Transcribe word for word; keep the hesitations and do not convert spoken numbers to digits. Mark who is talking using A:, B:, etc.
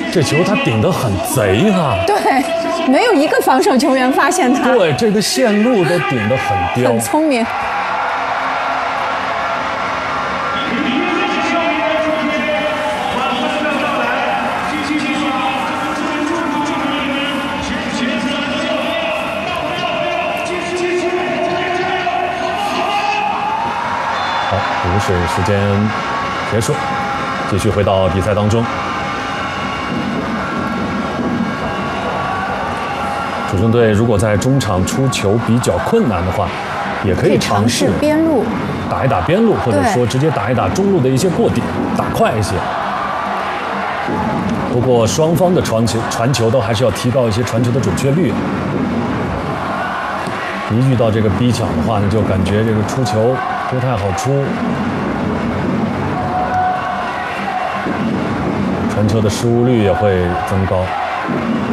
A: 这球他顶得很贼哈、啊。
B: 对，没有一个防守球员发现他。
A: 对，这个线路都顶得很刁，
B: 很聪明。
A: 好，补水时间结束，继续回到比赛当中。主政队如果在中场出球比较困难的话，也可以尝试
B: 边路
A: 打一打边路，或者说直接打一打中路的一些过点，打快一些。不过双方的传球传球都还是要提高一些传球的准确率。一遇到这个逼抢的话呢，就感觉这个出球不太好出，传球的失误率也会增高。